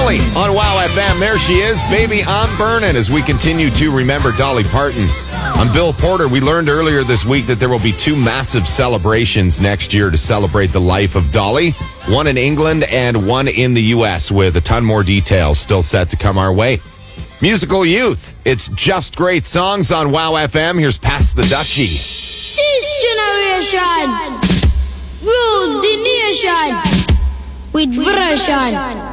Dolly on Wow FM. There she is, Baby I'm Burnin', as we continue to remember Dolly Parton. I'm Bill Porter. We learned earlier this week that there will be two massive celebrations next year to celebrate the life of Dolly. One in England and one in the U.S., with a ton more details still set to come our way. Musical Youth. It's just great songs on Wow FM. Here's Pass the Dutchie. This generation rules the nation with version.